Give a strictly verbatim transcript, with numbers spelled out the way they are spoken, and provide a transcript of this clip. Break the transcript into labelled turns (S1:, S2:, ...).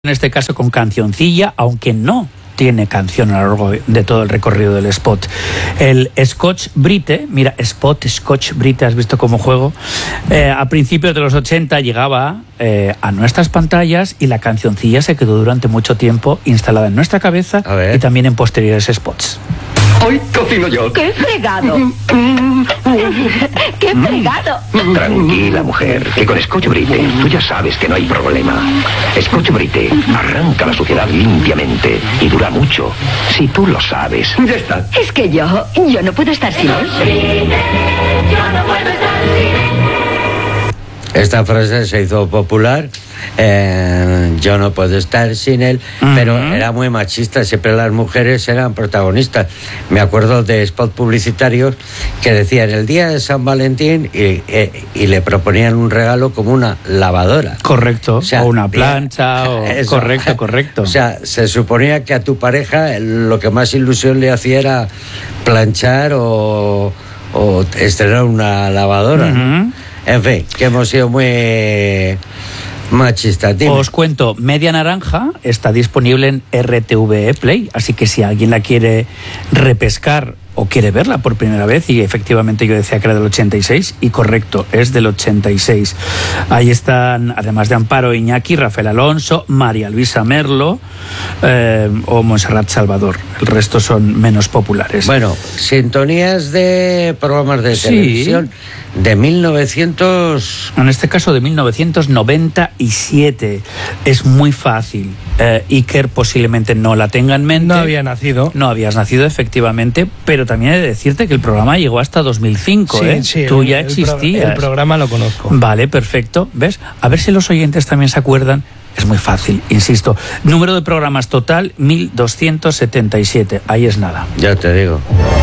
S1: En este caso con cancioncilla, aunque no tiene canción a lo largo de todo el recorrido del spot. El Scotch Brite, mira, Spot, Scotch Brite, ¿has visto cómo juego? Eh, a principios de los ochenta llegaba eh, a nuestras pantallas y la cancioncilla se quedó durante mucho tiempo instalada en nuestra cabeza y también en posteriores spots.
S2: Hoy cocino yo.
S3: ¡Qué fregado! ¡Qué fregado!
S2: Tranquila, mujer, que con Scotch Brite tú ya sabes que no hay problema. Scotch Brite arranca la suciedad limpiamente y dura mucho, si tú lo sabes. Ya está.
S3: Es que yo, yo no puedo estar sin él.
S4: Esta frase se hizo popular. Eh, yo no puedo estar sin él, uh-huh. Pero era muy machista, siempre las mujeres eran protagonistas. Me acuerdo de spots publicitarios que decían el día de San Valentín y, y, y le proponían un regalo como una lavadora.
S1: Correcto, o, sea, o una plancha, o... Eso. correcto, correcto.
S4: O sea, se suponía que a tu pareja lo que más ilusión le hacía era planchar o, o estrenar una lavadora, uh-huh. ¿no? En fin, que hemos sido muy machista. Dime.
S1: Os cuento, Media Naranja está disponible en R T V E Play, así que si alguien la quiere repescar o quiere verla por primera vez, y efectivamente yo decía que era del ochenta y seis, y correcto, es del ochenta y seis. Ahí están, además de Amparo Iñaki, Rafael Alonso, María Luisa Merlo eh, o Montserrat Salvador. El resto son menos populares.
S4: Bueno, sintonías de programas de televisión sí. de mil novecientos...
S1: En este caso de mil novecientos noventa y siete. Es muy fácil. Eh, Iker posiblemente no la tenga en mente.
S5: No había nacido.
S1: No habías nacido, efectivamente, pero también he de decirte que el programa llegó hasta dos mil cinco,
S5: sí,
S1: ¿eh?
S5: Sí,
S1: Tú
S5: el,
S1: ya
S5: el
S1: existías.
S5: Pro, el programa lo conozco.
S1: Vale, perfecto. ¿Ves? A ver si los oyentes también se acuerdan. Es muy fácil, insisto. Número de programas total, mil doscientos setenta y siete. Ahí es nada.
S4: Ya te digo.